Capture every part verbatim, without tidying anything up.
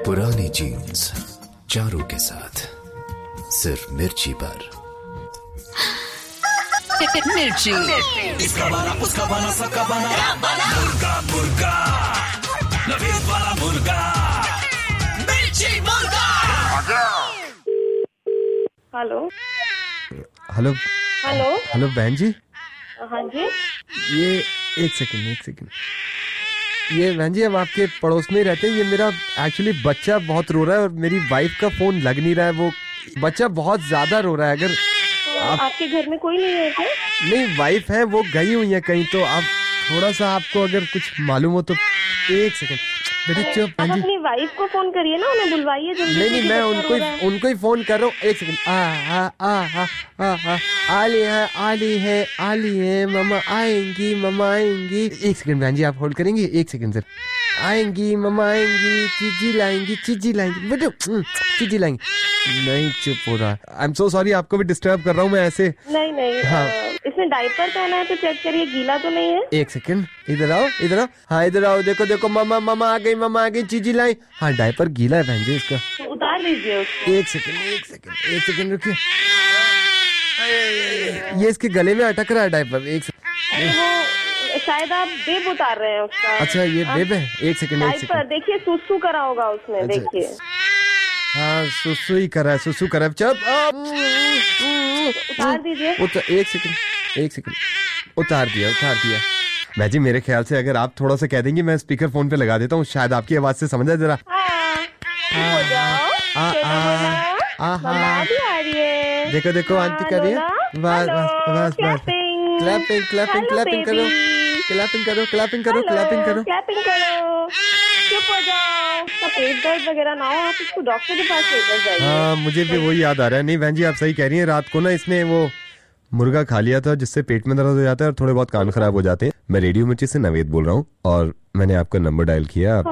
पुरानी जीन्स चारों के साथ सिर्फ मिर्ची पर। मिर्ची, इसका बना उसका बना सबका बना मुर्गा मुर्गा नवीद वाला मुर्गा मिर्ची मुर्गा। हेलो हेलो हेलो हेलो बहन जी। हाँ जी। ये एक सेकंड एक सेकंड ये बहन जी हम आपके पड़ोस में ही रहते हैं। ये मेरा एक्चुअली बच्चा बहुत रो रहा है और मेरी वाइफ का फोन लग नहीं रहा है। वो बच्चा बहुत ज्यादा रो रहा है। अगर तो आप... आपके घर में कोई नहीं है क्या? नहीं, वाइफ है, वो गई हुई है कहीं। तो आप थोड़ा सा आपको अगर कुछ मालूम हो तो एक सेकंड बेटा चुप। आप अपनी वाइफ को फोन करिए ना, उन्हें बुलवाइए जल्दी। नहीं नहीं मैं उनको ही उनको ही फोन कर रहा हूँ। एक सेकंड। आ आ आ आ आ आली है आली है आली है मम्मा आएंगी मम्मा आएंगी। एक सेकंड बहन जी आप होल्ड करेंगे? एक सेकंड सर। आएंगी मम्मा आएंगी चीजी लाएंगी चीजी लाएंगी बेटो चीजी लाएंगी। नहीं चुप हो रहा। आई एम सो सॉरी, आपको भी डिस्टर्ब कर रहा हूँ मैं ऐसे। नहीं नहीं हाँ। इसने डायपर पहना है तो चेक करिए, गीला तो नहीं है। एक सेकंड इधर आओ इधर आओ। हाँ इधर आओ, देखो देखो मम्मा मम्मा आ गई मम्मा आ गई चीजी लाई। हाँ डायपर गीला है बहन जी इसका। तो उतार दीजिए उसको। एक सेकंड एक सेकंड एक सेकंड रुकिए। ये इसके गले में अटक रहा है डायपर। एक सेकंड। वो शायद आप बेब उतार रहे हैं उसका। अच्छा ये बेब है। एक सेकंड एक डायपर सेकंड देखिए, सुसु करा होगा उसने। अच्छा। देखिए हाँ सुसु ही करा है सुसु करा है। चुप। उतार दीजिए। उतार एक सेकंड एक सेकंड उतार दिया उतार दिया। मैं जी मेरे ख्याल से अगर आप थोड़ा सा कह देंगी मैं स्पीकर फोन पे लगा देता हूँ, शायद आपकी आवाज से समझ आए जरा। हो जाओ। आ, छोटा आ, बोला, आ, मम्मा भी आ रही है। देखो देखो आंटी कर रही है। बस बस बस बस क्लैपिंग क्लैपिंग क्लैपिंग करो क्लैपिंग करो क्लैपिंग करो क्लैपिंग करो क्लैपिंग करो। चुप हो जाओ। तो पेट दर्द वगैरह ना हो, आप इसको डॉक्टर के पास लेकर जाइए। हाँ मुझे भी वही याद आ रहा है। नहीं बहन जी आप सही कह रही हैं। रात को ना इसने वो मुर्गा खा लिया था जिससे पेट में दर्द हो जाता है और थोड़े बहुत कान खराब हो जाते हैं। मैं रेडियो मिर्ची से नवेद बोल रहा हूँ और मैंने आपका नंबर डायल किया। आप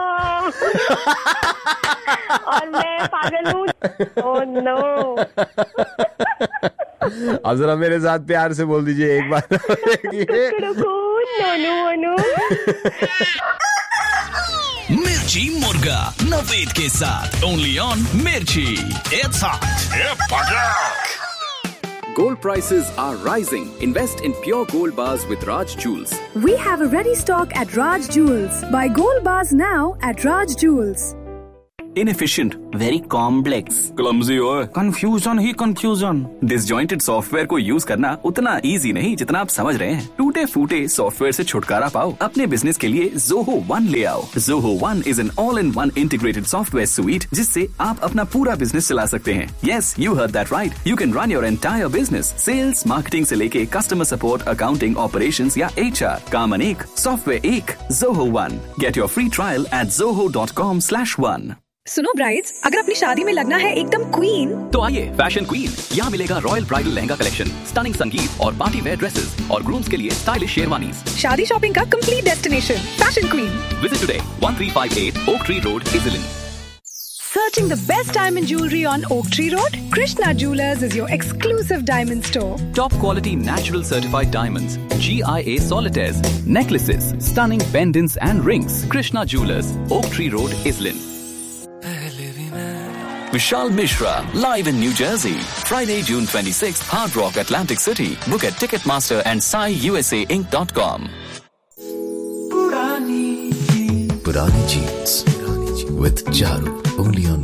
और मैं पागल हूँ। Oh no. अब जरा मेरे साथ प्यार से बोल दीजिए एक बार। मिर्ची मुर्गा नवेद के साथ ओनली ऑन मिर्ची। It's hot. Gold prices are rising. Invest in pure gold bars with Raj Jewels. We have a ready stock at Raj Jewels. Buy gold bars now at Raj Jewels. Inefficient, very complex, clumsy और confusion ही confusion. Disjointed software को use करना उतना easy नहीं जितना आप समझ रहे हैं। टूटे फूटे सॉफ्टवेयर से छुटकारा पाओ। अपने बिजनेस के लिए Zoho One ले आओ। Zoho One is an all-in-one integrated software suite जिससे आप अपना पूरा बिजनेस चला सकते हैं। Yes, you heard that right. You can run your entire business, sales, marketing से लेके customer support, accounting, operations या H R. काम अनेक, सॉफ्टवेयर एक। Zoho One. Get your free trial at zoho dot com slash one. सुनो brides, अगर अपनी शादी में लगना है एकदम क्वीन, तो आइए फैशन क्वीन। यहाँ मिलेगा royal bridal lehenga collection, stunning संगीत और पार्टी वेयर ड्रेसेस और ग्रूम्स के लिए स्टाइलिश शेरवानीज। शादी शॉपिंग का complete destination fashion queen. Visit today one three five eight Oak Tree Road, Iselin. Searching the best diamond jewelry on Oak Tree Road? Krishna Jewelers is your exclusive diamond store. Top quality natural certified diamonds, G I A solitaires, necklaces, stunning pendants and rings. Krishna Jewelers, Oak Tree Road, Iselin. Vishal Mishra, live in New Jersey. Friday, June twenty-sixth, Hard Rock, Atlantic City. Book at Ticketmaster and sai u s a inc dot com. पुरानी jeans with Charu, only on